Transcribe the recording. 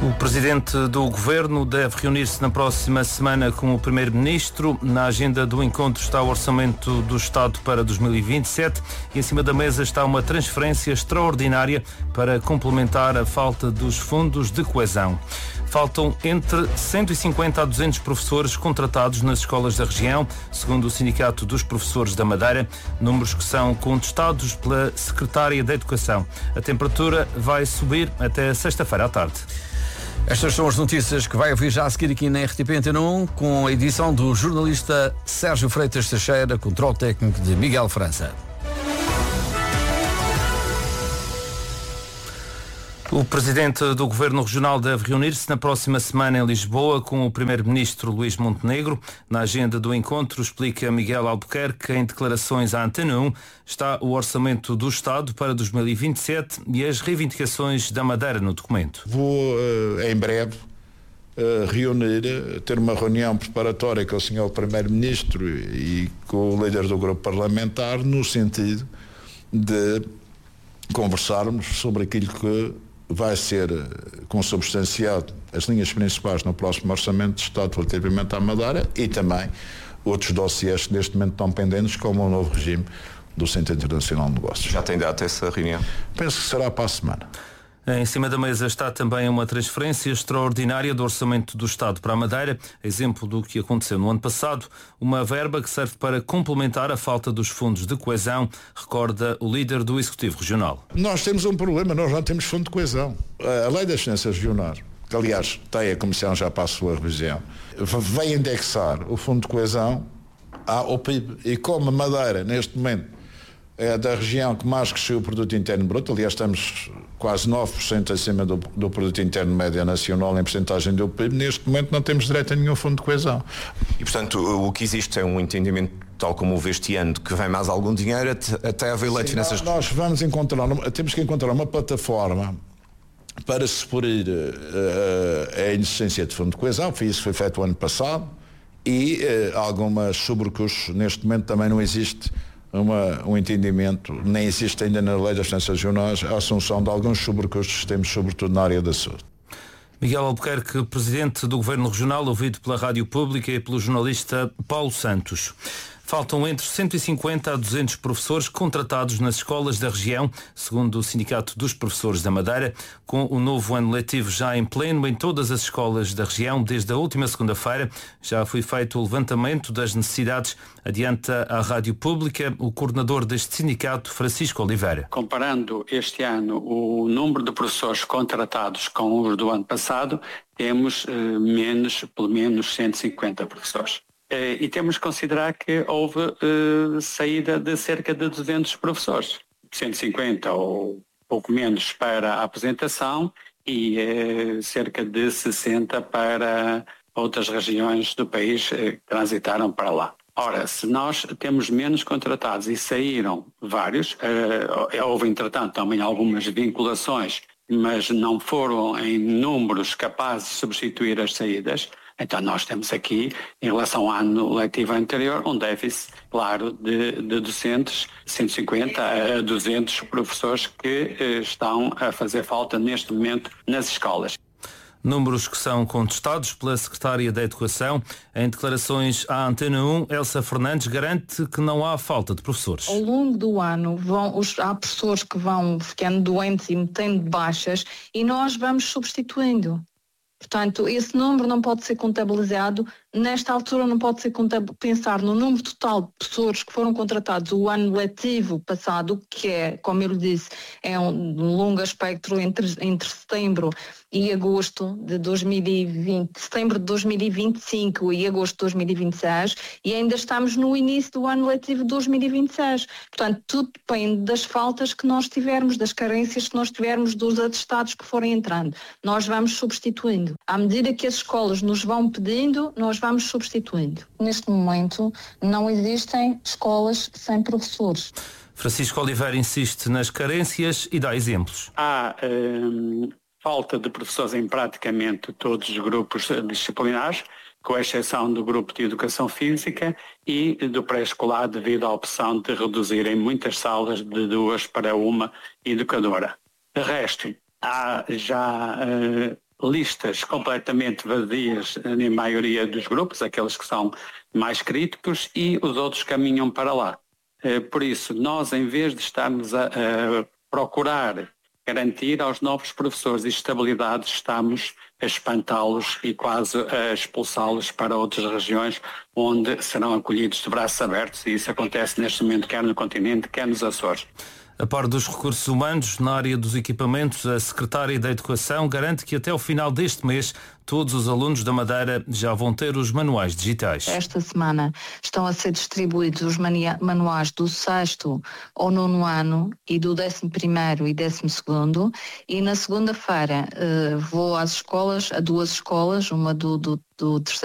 O Presidente do Governo deve reunir-se na próxima semana com o Primeiro-Ministro. Na agenda do encontro está o Orçamento do Estado para 2027 e em cima da mesa está uma transferência extraordinária para complementar a falta dos fundos de coesão. Faltam entre 150 a 200 professores contratados nas escolas da região, segundo o Sindicato dos Professores da Madeira, números que são contestados pela Secretária da Educação. A temperatura vai subir até sexta-feira à tarde. Estas são as notícias que vai ouvir já a seguir aqui na RTP Antena 1, com a edição do jornalista Sérgio Freitas Teixeira, controle técnico de Miguel França. O Presidente do Governo Regional deve reunir-se na próxima semana em Lisboa com o Primeiro-Ministro Luís Montenegro. Na agenda do encontro, explica Miguel Albuquerque, em declarações à Antena 1, está o Orçamento do Estado para 2027 e as reivindicações da Madeira no documento. Vou, em breve, ter uma reunião preparatória com o Sr. Primeiro-Ministro e com o líder do grupo parlamentar, no sentido de conversarmos sobre aquilo que vai ser consubstanciado as linhas principais no próximo Orçamento de Estado relativamente à Madeira e também outros dossiês que neste momento estão pendentes, como o novo regime do Centro Internacional de Negócios. Já tem data essa reunião? Penso que será para a semana. Em cima da mesa está também uma transferência extraordinária do Orçamento do Estado para a Madeira, exemplo do que aconteceu no ano passado, uma verba que serve para complementar a falta dos fundos de coesão, recorda o líder do Executivo Regional. Nós temos um problema, nós não temos fundo de coesão. A Lei das Ciências Regionais, que aliás tem a Comissão já para a sua revisão, vai indexar o fundo de coesão ao PIB. E como a Madeira, neste momento, é da região que mais cresceu o produto interno bruto, aliás estamos quase 9% acima do produto interno médio nacional em percentagem do PIB, neste momento não temos direito a nenhum fundo de coesão. E portanto o que existe é um entendimento, tal como houve este ano, de que vem mais algum dinheiro até haver lei de finanças. Nós temos que encontrar uma plataforma para suporrir a inexistência de fundo de coesão, isso foi feito o ano passado, e algumas sobrecustos, neste momento também não existe um entendimento, nem existe ainda na Lei das Ciências Regionais a assunção de alguns sobrecustos que temos, sobretudo na área da saúde. Miguel Albuquerque, Presidente do Governo Regional, ouvido pela Rádio Pública e pelo jornalista Paulo Santos. Faltam entre 150 a 200 professores contratados nas escolas da região, segundo o Sindicato dos Professores da Madeira, com o novo ano letivo já em pleno em todas as escolas da região. Desde a última segunda-feira já foi feito o levantamento das necessidades, adianta à Rádio Pública o coordenador deste sindicato, Francisco Oliveira. Comparando este ano o número de professores contratados com os do ano passado, temos pelo menos 150 professores. E temos que considerar que houve saída de cerca de 200 professores, 150 ou pouco menos para a apresentação e cerca de 60 para outras regiões do país que transitaram para lá. Ora, se nós temos menos contratados e saíram vários, houve entretanto também algumas vinculações, mas não foram em números capazes de substituir as saídas. Então nós temos aqui, em relação ao ano letivo anterior, um déficit, claro, de docentes, 150 a 200 professores que estão a fazer falta neste momento nas escolas. Números que são contestados pela Secretária da Educação. Em declarações à Antena 1, Elsa Fernandes garante que não há falta de professores. Ao longo do ano há professores que vão ficando doentes e metendo baixas e nós vamos substituindo. Portanto, esse número não pode ser contabilizado, nesta altura não pode ser pensar no número total de pessoas que foram contratados o ano letivo passado, que é, como eu lhe disse, é um longo espectro entre setembro e agosto de 2020, setembro de 2025 e agosto de 2026, e ainda estamos no início do ano letivo de 2026. Portanto, tudo depende das faltas que nós tivermos, das carências que nós tivermos, dos atestados que forem entrando. Nós vamos substituindo. À medida que as escolas nos vão pedindo, nós vamos substituindo. Neste momento, não existem escolas sem professores. Francisco Oliveira insiste nas carências e dá exemplos. Há falta de professores em praticamente todos os grupos disciplinares, com exceção do grupo de Educação Física e do pré-escolar, devido à opção de reduzirem muitas salas de 2 para 1 educadora. De resto, há já listas completamente vazias na maioria dos grupos, aqueles que são mais críticos, e os outros caminham para lá. Por isso, nós, em vez de estarmos a procurar garantir aos novos professores estabilidade, estamos a espantá-los e quase a expulsá-los para outras regiões onde serão acolhidos de braços abertos, e isso acontece neste momento quer no continente, quer nos Açores. A par dos recursos humanos, na área dos equipamentos, a Secretária da Educação garante que até o final deste mês todos os alunos da Madeira já vão ter os manuais digitais. Esta semana estão a ser distribuídos os manuais do 6º ao 9º ano e do 11º e 12º, e na segunda-feira vou às escolas, a 2 escolas, uma do 3º